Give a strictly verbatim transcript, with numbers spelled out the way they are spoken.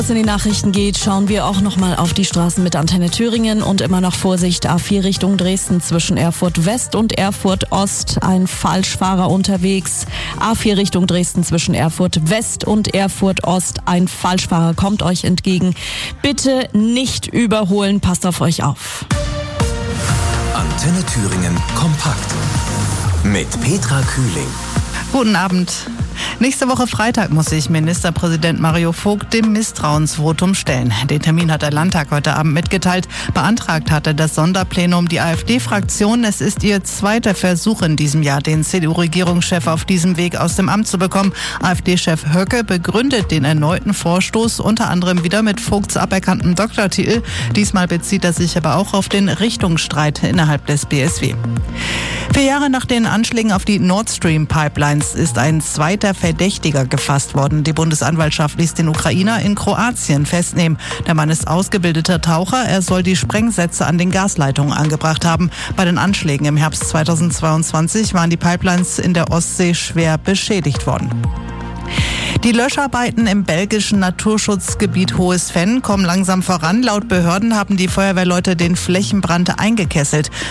Was in die Nachrichten geht, schauen wir auch nochmal auf die Straßen mit Antenne Thüringen und immer noch Vorsicht, A vier Richtung Dresden zwischen Erfurt West und Erfurt Ost, ein Falschfahrer unterwegs. A vier Richtung Dresden zwischen Erfurt West und Erfurt Ost, ein Falschfahrer kommt euch entgegen. Bitte nicht überholen, passt auf euch auf. Antenne Thüringen kompakt mit Petra Kühling. Guten Abend. Nächste Woche Freitag muss sich Ministerpräsident Mario Vogt dem Misstrauensvotum stellen. Den Termin hat der Landtag heute Abend mitgeteilt. Beantragt hatte das Sonderplenum die AfD-Fraktion. Es ist ihr zweiter Versuch in diesem Jahr, den C D U-Regierungschef auf diesem Weg aus dem Amt zu bekommen. AfD-Chef Höcke begründet den erneuten Vorstoß unter anderem wieder mit Vogts aberkanntem Doktortitel. Diesmal bezieht er sich aber auch auf den Richtungsstreit innerhalb des B S W. Vier Jahre nach den Anschlägen auf die Nord Stream Pipelines ist ein zweiter Verdächtiger gefasst worden. Die Bundesanwaltschaft ließ den Ukrainer in Kroatien festnehmen. Der Mann ist ausgebildeter Taucher. Er soll die Sprengsätze an den Gasleitungen angebracht haben. Bei den Anschlägen im Herbst zweitausendzweiundzwanzig waren die Pipelines in der Ostsee schwer beschädigt worden. Die Löscharbeiten im belgischen Naturschutzgebiet Hohes Venn kommen langsam voran. Laut Behörden haben die Feuerwehrleute den Flächenbrand eingekesselt.